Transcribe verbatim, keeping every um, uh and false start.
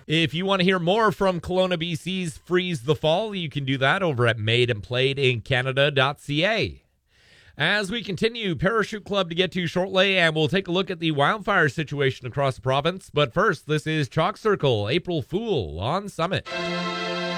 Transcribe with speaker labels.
Speaker 1: If you want to hear more from Kelowna, B C's Freeze the Fall, you can do that over at made and played in canada dot c a. As we continue, Parachute Club to get to shortly, and we'll take a look at the wildfire situation across the province. But first, this is Chalk Circle, April Fool on Summit.